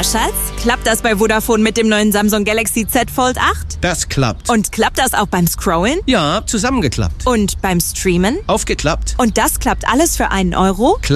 Na, Schatz, klappt das bei Vodafone mit dem neuen Samsung Galaxy Z Fold 8? Das klappt. Und klappt das auch beim Scrollen? Ja, zusammengeklappt. Und beim Streamen? Aufgeklappt. Und das klappt alles für 1 Euro?